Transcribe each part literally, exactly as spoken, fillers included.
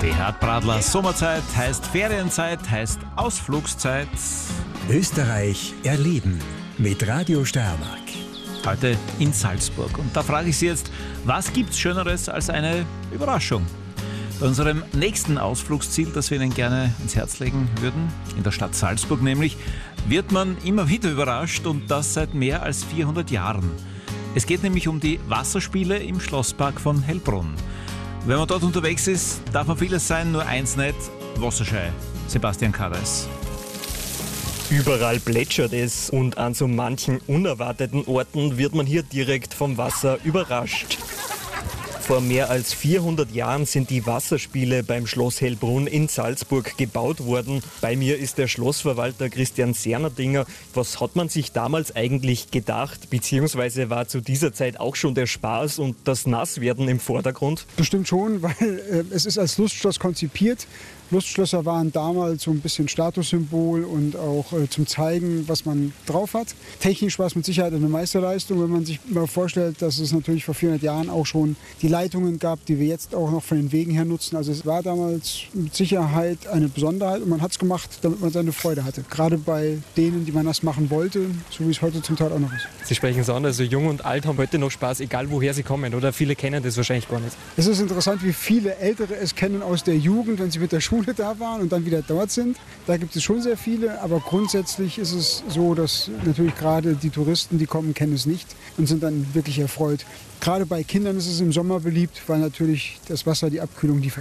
Beat Bradler, Sommerzeit heißt Ferienzeit, heißt Ausflugszeit. Österreich erleben mit Radio Steiermark. Heute in Salzburg. Und da frage ich Sie jetzt, was gibt's Schöneres als eine Überraschung? Bei unserem nächsten Ausflugsziel, das wir Ihnen gerne ins Herz legen würden, in der Stadt Salzburg nämlich, wird man immer wieder überrascht und das seit mehr als vierhundert Jahren. Es geht nämlich um die Wasserspiele im Schlosspark von Hellbrunn. Wenn man dort unterwegs ist, darf man vieles sein, nur eins nicht, Wasserschei. Sebastian Kares. Überall plätschert es und an so manchen unerwarteten Orten wird man hier direkt vom Wasser überrascht. Vor mehr als vierhundert Jahren sind die Wasserspiele beim Schloss Hellbrunn in Salzburg gebaut worden. Bei mir ist der Schlossverwalter Christian Sernerdinger. Was hat man sich damals eigentlich gedacht? Beziehungsweise war zu dieser Zeit auch schon der Spaß und das Nasswerden im Vordergrund? Bestimmt schon, weil äh, es ist als Lustschloss konzipiert. Lustschlösser waren damals so ein bisschen Statussymbol und auch äh, zum Zeigen, was man drauf hat. Technisch war es mit Sicherheit eine Meisterleistung, wenn man sich mal vorstellt, dass es natürlich vor vierhundert Jahren auch schon die Leitungen gab, die wir jetzt auch noch von den Wegen her nutzen. Also es war damals mit Sicherheit eine Besonderheit und man hat es gemacht, damit man seine Freude hatte. Gerade bei denen, die man das machen wollte, so wie es heute zum Teil auch noch ist. Sie sprechen es an, also jung und alt haben heute noch Spaß, egal woher sie kommen, oder? Viele kennen das wahrscheinlich gar nicht. Es ist interessant, wie viele Ältere es kennen aus der Jugend, wenn sie mit der Schule da waren und dann wieder dort sind. Da gibt es schon sehr viele, aber grundsätzlich ist es so, dass natürlich gerade die Touristen, die kommen, kennen es nicht und sind dann wirklich erfreut. Gerade bei Kindern ist es im Sommer beliebt, weil natürlich das Wasser die Abkühlung liefert.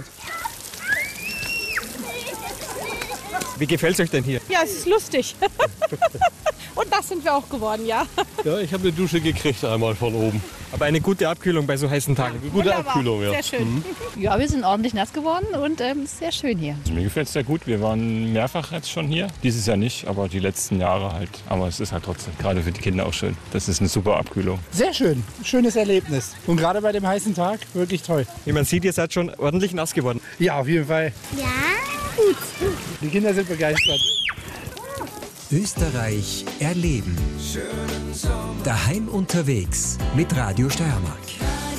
Wie gefällt es euch denn hier? Ja, es ist lustig. Und das sind wir auch geworden, ja. Ja, ich habe eine Dusche gekriegt einmal von oben. Aber eine gute Abkühlung bei so heißen Tagen. Eine gute Wunderbar. Abkühlung, ja. Sehr schön. Mhm. Ja, wir sind ordentlich nass geworden und ähm, sehr schön hier. Also mir gefällt es sehr gut. Wir waren mehrfach jetzt schon hier. Dieses Jahr nicht, aber die letzten Jahre halt. Aber es ist halt trotzdem gerade für die Kinder auch schön. Das ist eine super Abkühlung. Sehr schön. Schönes Erlebnis. Und gerade bei dem heißen Tag wirklich toll. Wie man sieht, ihr seid schon ordentlich nass geworden. Ja, auf jeden Fall. Ja, gut. Die Kinder sind begeistert. Österreich erleben. Daheim unterwegs mit Radio Steiermark.